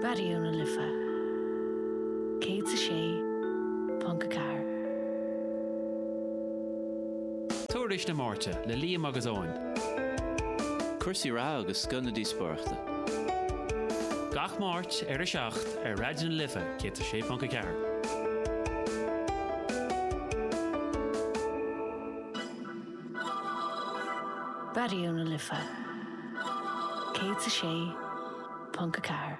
Bariúna lifa. Céad sa sé, Ponca Car. Tuairis na Márte le Liam agus Owen. Cursaí rá agus scanna díosparachta. Gach Máirt ar a seacht ar Raidió na Lifa céad sa sé Ponca Car. Bariúna lifa. Céad sa sé, Ponca Car.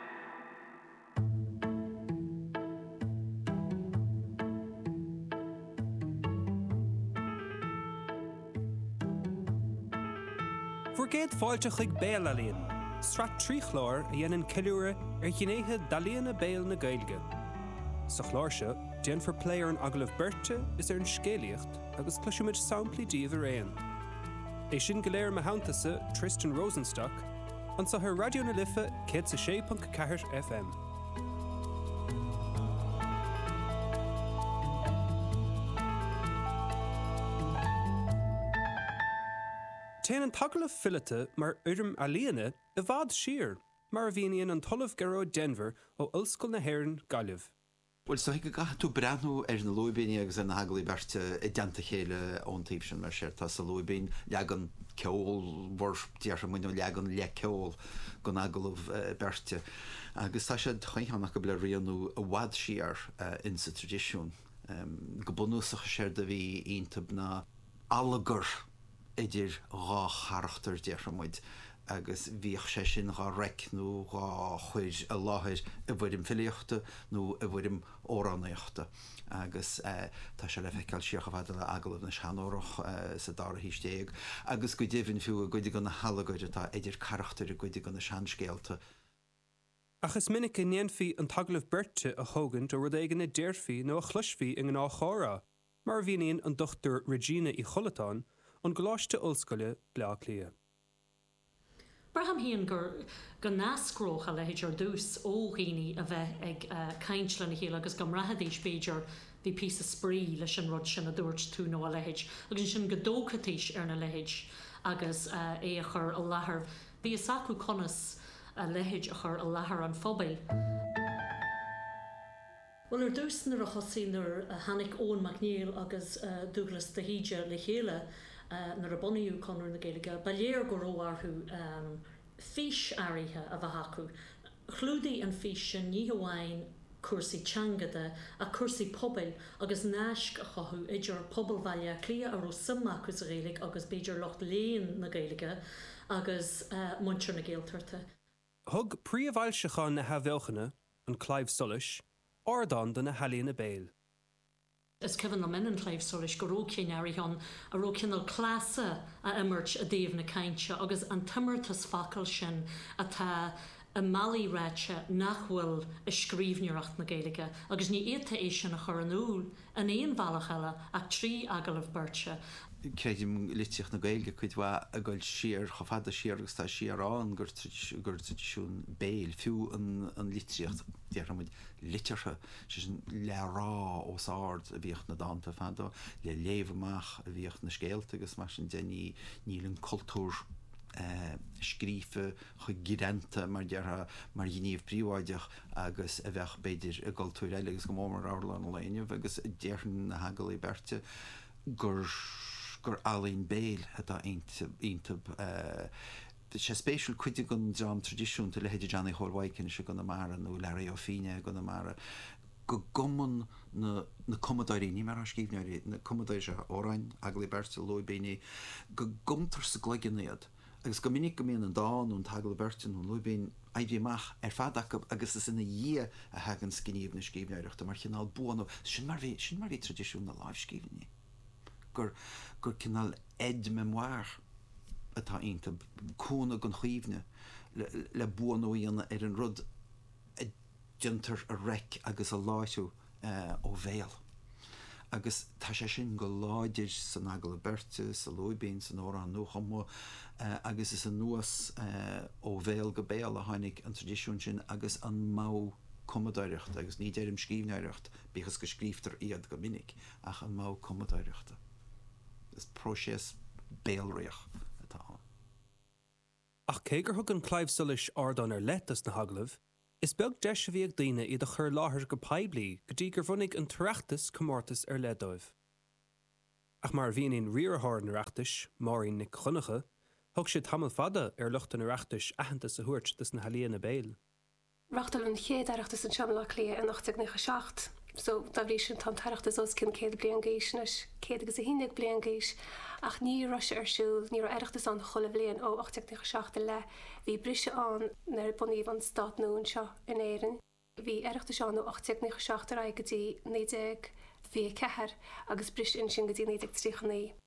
Géad fáilte chuig béal a líon, strat trí chlár a dhéanann ciúire ar ghinéithe dalíonna béal na Gaeilge. Sa chláir se, Jennifer Player an agalah Berta is ar an scéalaíocht agus cluisiúid samplaí díomh ar éan. É sin go léir maithantasa Tristan Rosenstock, an sa th Raidió na Lifa céad sa sé Ponca Car FM. Téann an tagalah fillete mar uirm a líana a bhd siar, mar a bhíonn an talamh Garó Denver ó Ollscoil na hÉireann Gaillimh. Well, so I got to Brano as the Louisbini agus an hagli bert identa chéile ón taobh sin mar sér tá sa Louisbin legan ceol war tíar sem muinú legan le ceol gon agalah berte agus tá sé chaithannach go bla rianú a wad siar in sa tradiisiún go bunúsach sér de bhí iontab na alagur idir rá charachtar díar sem muid agus bhíoh sé sin rá rec nó rá chuid a láthir a bhfuidim filiochta nó a bhfuidim óránaíochta agus tá sé le feiceáil siach a bhada le agalah na seanórach sa dára hístéag agus go dtíhann fiú a goide go na halagóide tá idir charachtar a goide go na seanscéalta. Achas minic in néanfií an tagalah Berta a thugann do rud éigen na déirfií nó a chluisfií in an áchóra, mar bhíonn an dochtar Regina í Cholatán an gláiste Ollscoile Blá Clia. Braham híon gur nascrócha le héidir dús ó híní a bheith ag caintle na chéile agus go mrathadís Beiidir bhí pí a sprí leis an rud sin a dúirt tú nó a lehéid, agus sin godóchatíis ar na lehéid agus é a chur a láthair. Bhí is acu conas a lehéid a chur a láthair an phobail. Well, dús nar a chosínar Hannic Owen McNeill agus Douglas de Híide le chéile nar a boniú conir na Gaeilge, ba léir go róharthú fís áirithe a bheit hacu. Chlúdaí an fís sin ní hamháin cuasaí teangada a cuasaí pobail agus náisc a chothú idir pobalbhaile clia aró simachchas a Gaeilge agus Beiidir Locht Léinn na Gaeilge agus muintir na Gaeltarta. Thug príomhhailseachán na Havelchana an Clive Sullis, Ardán den na Halíonna Béal. Is Kevin na min an Clive Sullis go rócin áirithan a rócinal clása a imirt a déobh na cainte agus an timirtas facail sin atá a malí ráite nachhfuil i scríbhneoireacht na Gaeilge agus ní éta é sin a chur an úl an éon bhealach eile ach trí agalah Berta. Creidim litteach na Gaeilge chuid bha a goil siar chofada siar agus tá siarán gur tradiisiún béal fiú an litteacht dear muid litteartha sin le rá os ard a bhíocht na dáanta fada le léomhach a bhíocht na scéalta agus mar sin déní níl an cultúr scrífe chu gidenta mar deartha mar gníomh príomhaideach agus a bheith beidir a gultúir eile agus go mór ála an léineh agus dearthan na hagalaí Berta gur alín béal atá iontab sé spéisiúil chuide gon dram tradiisiúnta le héidir Johnny Chorhaicin se gona mara nó Larry O'Fine gona mara go gomman na commodairí ní mar scíbneir na commodair se óráin aglaí Berta Louisbini go gomtar sa gleigeniad agus go minic go míon an dáin ón tagala Berta nó Louisbin a bhíach ar fad agus is ina dhé a hagan sciníomh na scíbneireachta mar cinál buanú sin mar bhí tradiisiún na láimh scíbní. Gur cinál ed memoir atá iontab cúna gon chuomhne le buanóíonna ar an rud gentar a rec agus a láithú ó bhéal. Agus tá sé sin go láidir san agla Berta, sa Louisbin, san órán nó chomó agus is an nuas ó bhéal go béal a tháinig an tradiisiún sin agus an má commodaireacht agus ní déirim scríbneireacht bíchas go scríbtar iad go minic ach an má commodaireachta. Is prósés béalréach atá. Ach cé gur thug an Clive Sullis ardán ar letas na haglah, Is beag deis a bhíag daine iad a chur láthair go paibli go dtí gur bhunig an tuireachtas comórtas ar ledóibh. Ach mar bhíon in riarthar na reachtas, marín nic chunacha, thug siad tamil fada ar luchtan na reachtas ahananta sa thuirt dus na halíana béil. Rachtal an chéad areachtas an seamla lia an 87. So da bhí sin tan tarachtas os cin céad blian géisnes, céad agus a hinnig blian géis, ach ní rois siúil, ní areachtas an chola bblion ó 87 le, bhí brise an nar buníomh an stát nún seo in éireann. Bhí areachtas an ó 87 ra gotí 90 bhí cethir agus bris in sin gotí 93